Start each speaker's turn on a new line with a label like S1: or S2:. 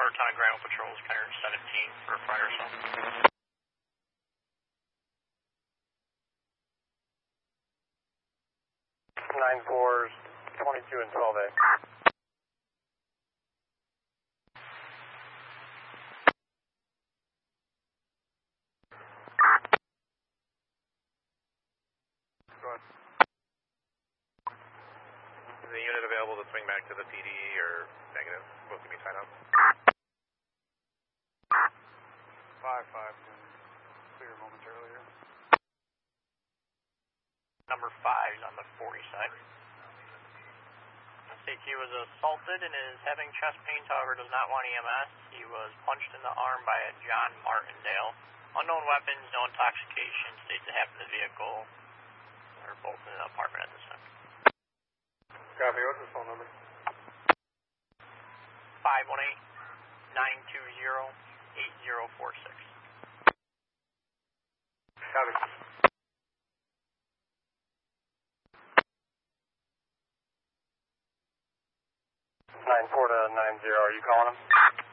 S1: Watertown Ground Patrol is Connor 17 for a fire assault.
S2: 9-4s, 22 and 12A.
S3: Is the unit available to swing back to the PD or negative? Supposed to be tied up.
S4: 5-5, clear momentarily here.
S1: Number 5 is on the 40 side. SAQ was assaulted and is having chest pains, however does not want EMS. He was punched in the arm by a John Martindale. Unknown weapons, no intoxication, states that happened in the vehicle. They're both in the apartment at this time.
S4: Copy, what's his phone number?
S1: 518-920-8046.
S4: Copy.
S2: 9-4 to 9-0, are you calling him?